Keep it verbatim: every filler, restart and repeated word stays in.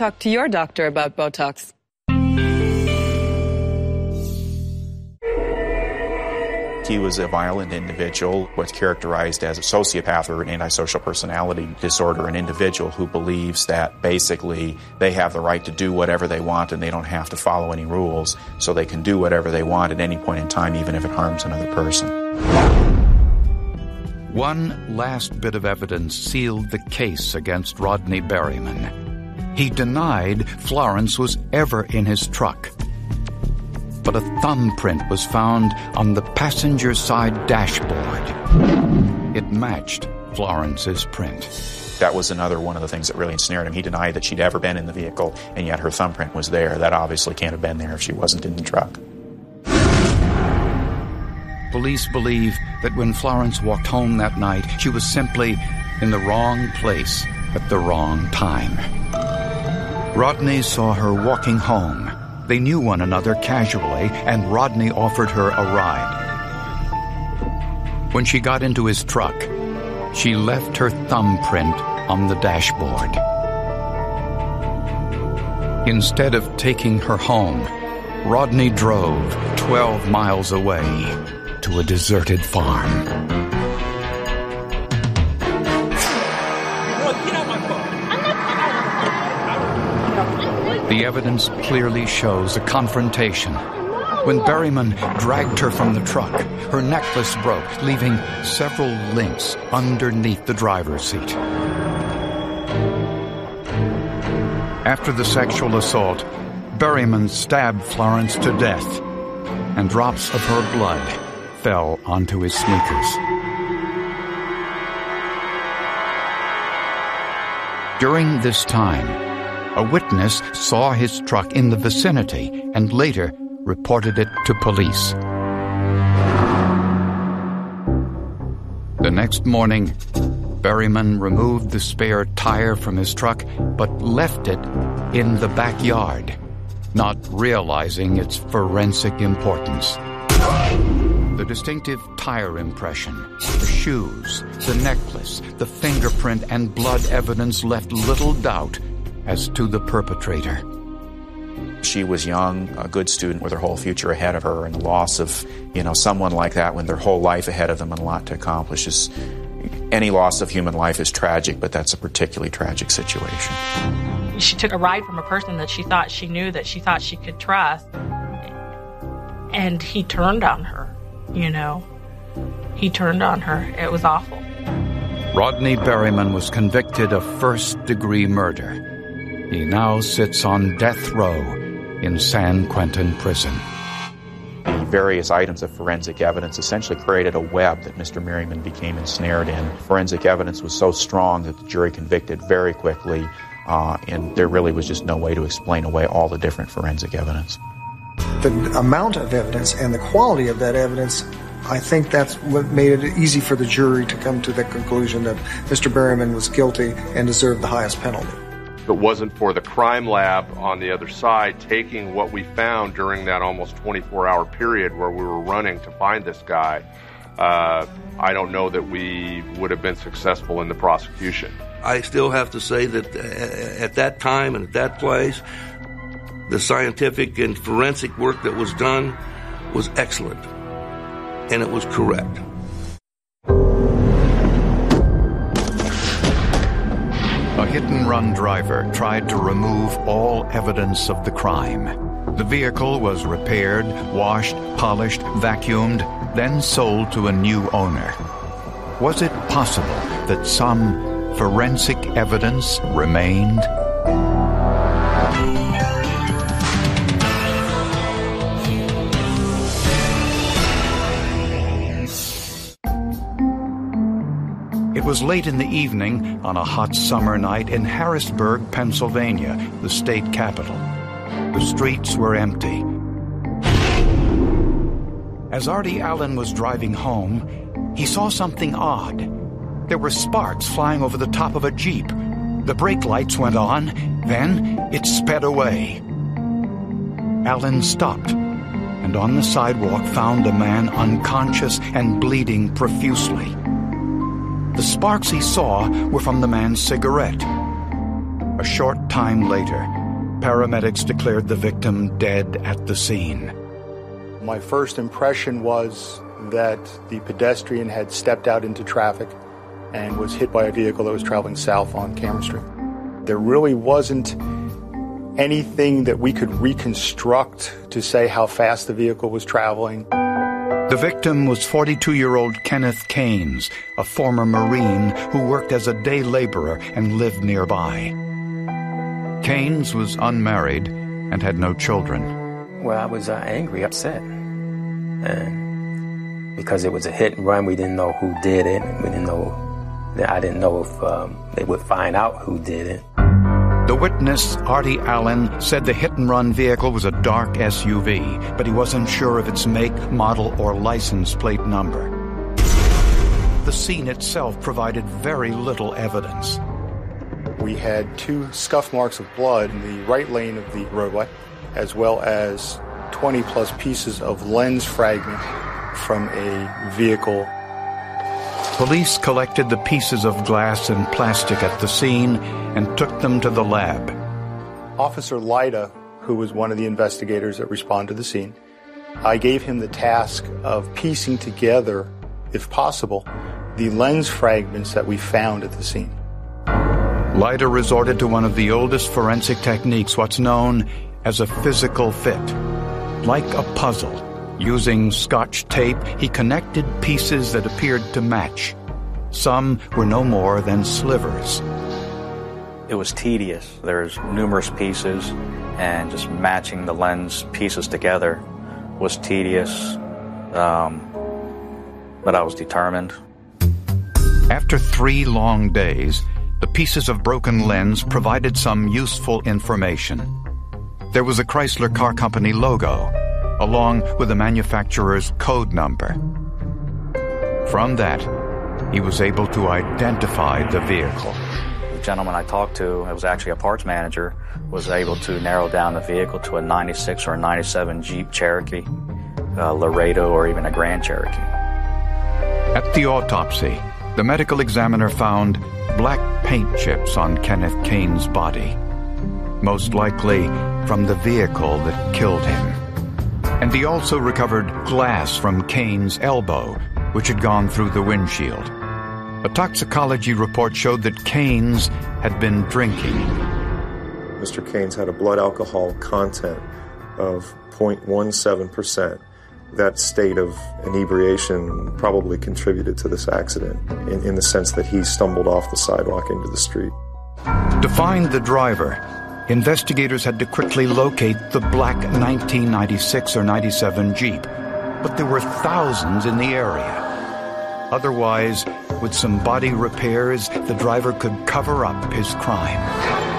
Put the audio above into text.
talk to your doctor about Botox. He was a violent individual, what's characterized as a sociopath or an antisocial personality disorder, an individual who believes that basically they have the right to do whatever they want and they don't have to follow any rules, so they can do whatever they want at any point in time, even if it harms another person. One last bit of evidence sealed the case against Rodney Berryman. He denied Florence was ever in his truck. But a thumbprint was found on the passenger side dashboard. It matched Florence's print. That was another one of the things that really ensnared him. He denied that she'd ever been in the vehicle, and yet her thumbprint was there. That obviously can't have been there if she wasn't in the truck. Police believe that when Florence walked home that night, she was simply in the wrong place at the wrong time. Rodney saw her walking home. They knew one another casually, and Rodney offered her a ride. When she got into his truck, she left her thumbprint on the dashboard. Instead of taking her home, Rodney drove twelve miles away to a deserted farm. The evidence clearly shows a confrontation. When Berryman dragged her from the truck, her necklace broke, leaving several links underneath the driver's seat. After the sexual assault, Berryman stabbed Florence to death, and drops of her blood fell onto his sneakers. During this time, a witness saw his truck in the vicinity and later reported it to police. The next morning, Berryman removed the spare tire from his truck but left it in the backyard, not realizing its forensic importance. The distinctive tire impression, the shoes, the necklace, the fingerprint, and blood evidence left little doubt as to the perpetrator. She was young, a good student with her whole future ahead of her, and the loss of, you know, someone like that when their whole life ahead of them and a lot to accomplish is, any loss of human life is tragic, but that's a particularly tragic situation. She took a ride from a person that she thought she knew, that she thought she could trust, and he turned on her, you know. He turned on her. It was awful. Rodney Berryman was convicted of first-degree murder. He now sits on death row in San Quentin Prison. The various items of forensic evidence essentially created a web that Mister Berryman became ensnared in. Forensic evidence was so strong that the jury convicted very quickly, uh, and there really was just no way to explain away all the different forensic evidence. The amount of evidence and the quality of that evidence, I think that's what made it easy for the jury to come to the conclusion that Mister Berryman was guilty and deserved the highest penalty. If it wasn't for the crime lab on the other side taking what we found during that almost twenty-four hour period where we were running to find this guy, uh, I don't know that we would have been successful in the prosecution. I still have to say that at that time and at that place, the scientific and forensic work that was done was excellent, and it was correct. A hit-and-run driver tried to remove all evidence of the crime. The vehicle was repaired, washed, polished, vacuumed, then sold to a new owner. Was it possible that some forensic evidence remained? It was late in the evening on a hot summer night in Harrisburg, Pennsylvania, the state capital. The streets were empty. As Artie Allen was driving home, he saw something odd. There were sparks flying over the top of a Jeep. The brake lights went on, then it sped away. Allen stopped, and on the sidewalk found a man unconscious and bleeding profusely. The sparks he saw were from the man's cigarette. A short time later, paramedics declared the victim dead at the scene. My first impression was that the pedestrian had stepped out into traffic and was hit by a vehicle that was traveling south on Cameron Street. There really wasn't anything that we could reconstruct to say how fast the vehicle was traveling. The victim was forty-two-year-old Kenneth Keynes, a former Marine who worked as a day laborer and lived nearby. Keynes was unmarried and had no children. Well, I was uh, angry, upset. And because it was a hit and run, we didn't know who did it. We didn't know, I didn't know if um, they would find out who did it. The witness, Artie Allen, said the hit-and-run vehicle was a dark S U V, but he wasn't sure of its make, model, or license plate number. The scene itself provided very little evidence. We had two scuff marks of blood in the right lane of the roadway, as well as twenty-plus pieces of lens fragment from a vehicle. Police collected the pieces of glass and plastic at the scene and took them to the lab. Officer Lyda, who was one of the investigators that responded to the scene, I gave him the task of piecing together, if possible, the lens fragments that we found at the scene. Lyda resorted to one of the oldest forensic techniques, what's known as a physical fit. Like a puzzle, using Scotch tape, he connected pieces that appeared to match. Some were no more than slivers. It was tedious. There's numerous pieces, and just matching the lens pieces together was tedious, um, but I was determined. After three long days, the pieces of broken lens provided some useful information. There was a Chrysler Car Company logo, along with the manufacturer's code number. From that, he was able to identify the vehicle. The gentleman I talked to, it was actually a parts manager, was able to narrow down the vehicle to a ninety-six or a ninety-seven Jeep Cherokee, a Laredo, or even a Grand Cherokee. At the autopsy, the medical examiner found black paint chips on Kenneth Keynes' body, most likely from the vehicle that killed him. And he also recovered glass from Keynes' elbow, which had gone through the windshield. A toxicology report showed that Keynes had been drinking. Mister Keynes had a blood alcohol content of zero point one seven percent. That state of inebriation probably contributed to this accident in, in the sense that he stumbled off the sidewalk into the street. To find the driver, investigators had to quickly locate the black nineteen ninety-six or ninety-seven Jeep, but there were thousands in the area. Otherwise, with some body repairs, the driver could cover up his crime.